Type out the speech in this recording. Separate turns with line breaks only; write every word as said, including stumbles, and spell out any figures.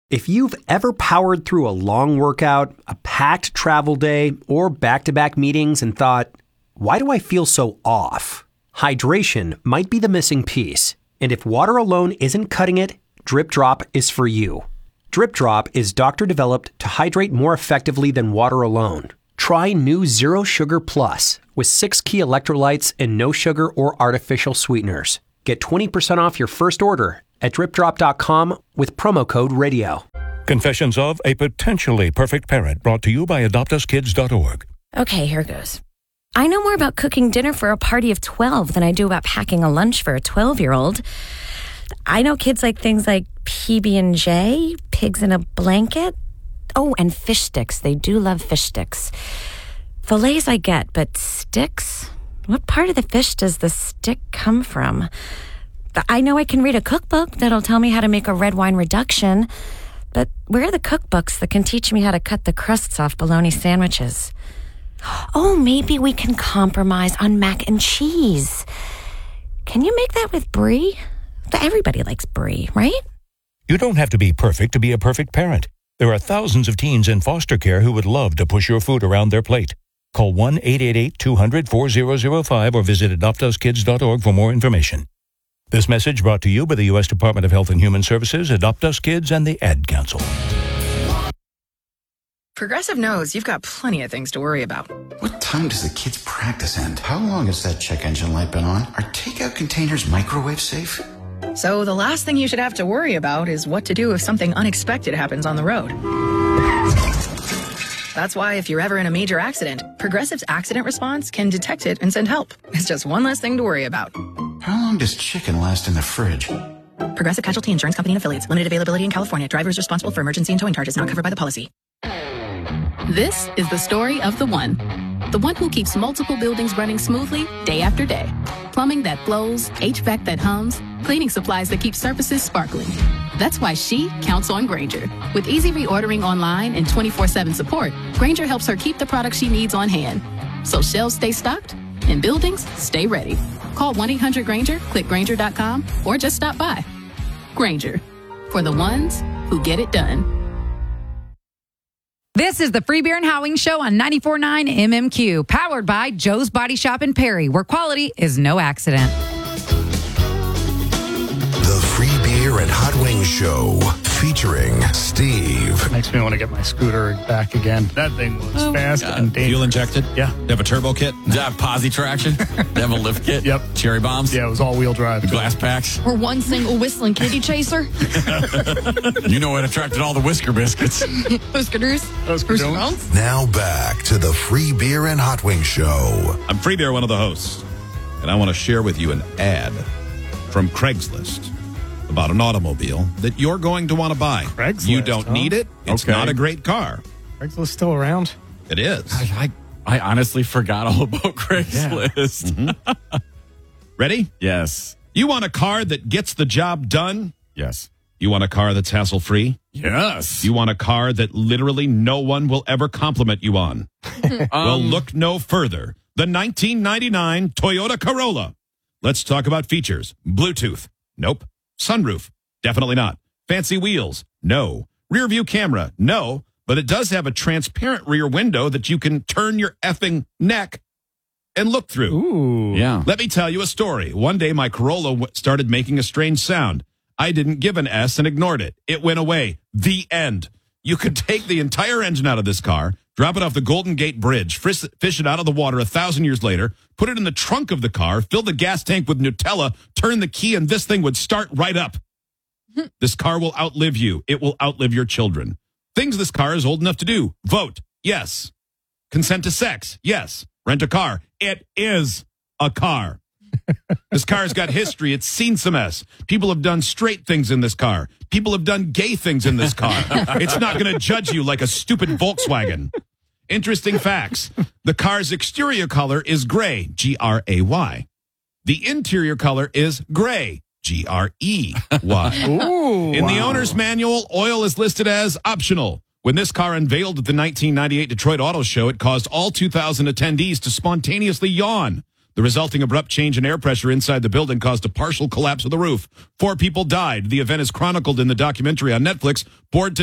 If you've ever powered through a long workout, a packed travel day, or back-to-back meetings and thought, why do I feel so off? Hydration might be the missing piece. And if water alone isn't cutting it, Drip Drop is for you. Drip Drop is doctor-developed to hydrate more effectively than water alone. Try new Zero Sugar Plus with six key electrolytes and no sugar or artificial sweeteners. Get twenty percent off your first order at drip drop dot com with promo code radio.
Confessions of a Potentially Perfect Parent, brought to you by adopt us kids dot org.
Okay, here goes. I know more about cooking dinner for a party of twelve than I do about packing a lunch for a twelve-year-old. I know kids like things like P B and J, pigs in a blanket. Oh, and fish sticks. They do love fish sticks. Fillets I get, but sticks? What part of the fish does the stick come from? I know I can read a cookbook that'll tell me how to make a red wine reduction, but where are the cookbooks that can teach me how to cut the crusts off bologna sandwiches? Oh, maybe we can compromise on mac and cheese. Can you make that with brie? Everybody likes brie, right?
You don't have to be perfect to be a perfect parent. There are thousands of teens in foster care who would love to push your food around their plate. Call one eight eight eight, two hundred, four zero zero five or visit adopt us kids dot org for more information. This message brought to you by the U S Department of Health and Human Services, Adopt Us Kids, and the Ad Council.
Progressive knows you've got plenty of things to worry about.
What time does the kids' practice end? How long has that check engine light been on? Are takeout containers microwave safe?
So the last thing you should have to worry about is what to do if something unexpected happens on the road. That's why if you're ever in a major accident, Progressive's accident response can detect it and send help. It's just one less thing to worry about.
How long does chicken last in the fridge?
Progressive Casualty Insurance Company and Affiliates. Limited availability in California. Driver is responsible for emergency and towing charges not covered by the policy.
This is the story of the one. The one who keeps multiple buildings running smoothly day after day. Plumbing that flows, H V A C that hums, cleaning supplies that keep surfaces sparkling. That's why she counts on Grainger. With easy reordering online and twenty-four seven support, Grainger helps her keep the products she needs on hand. So shelves stay stocked and buildings stay ready. Call one eight hundred Grainger, click Grainger dot com, or just stop by. Grainger, for the ones who get it done.
This is the Free Beer and Howling Show on ninety-four point nine M M Q, powered by Joe's Body Shop in Perry, where quality is no accident.
The Free Beer and Hot Wings Show, featuring Steve.
Makes me want to get my scooter back again. That thing was oh, fast God. and dangerous.
Fuel injected?
Yeah.
They have a turbo kit?
Does it have posi traction? They have a lift kit?
Yep.
Cherry bombs?
Yeah, it was all-wheel drive.
Glass packs?
Or one single whistling kitty chaser?
You know what attracted all the Whisker Biscuits?
Whiskers?
Whisker
Now back to the Free Beer and Hot Wings Show.
I'm Free Beer, one of the hosts, and I want to share with you an ad from Craigslist about an automobile that you're going to want to buy.
Craigslist,
You don't
huh?
need it. It's
Okay.
not a great car.
Craigslist still around?
It is.
I, I, I honestly forgot all about Craigslist.
Yeah. Mm-hmm. Ready?
Yes.
You want a car that gets the job done?
Yes.
You want a car that's hassle-free?
Yes.
You want a car that literally no one will ever compliment you on?
um,
Well, look no further. The nineteen ninety-nine Toyota Corolla. Let's talk about features. Bluetooth. Nope. Sunroof. Definitely not. Fancy wheels. No. Rear view camera. No. But it does have a transparent rear window that you can turn your effing neck and look through.
Ooh.
Yeah.
Let me tell you a story. One day my Corolla w- started making a strange sound. I didn't give an S and ignored it. It went away. The end. You could take the entire engine out of this car, drop it off the Golden Gate Bridge, fish, fish it out of the water a thousand years later, put it in the trunk of the car, fill the gas tank with Nutella, turn the key, and this thing would start right up. This car will outlive you. It will outlive your children. Things this car is old enough to do. Vote. Yes. Consent to sex. Yes. Rent a car. It is a car. This car's got history. It's seen some mess. People have done straight things in this car. People have done gay things in this car. It's not going to judge you like a stupid Volkswagen. Interesting facts. The car's exterior color is gray, G R A Y. The interior color is gray, G R E Y.
Ooh,
in
wow.
the owner's manual, oil is listed as optional. When this car unveiled at the nineteen ninety-eight Detroit Auto Show, it caused all two thousand attendees to spontaneously yawn. The resulting abrupt change in air pressure inside the building caused a partial collapse of the roof. Four people died. The event is chronicled in the documentary on Netflix, Bored to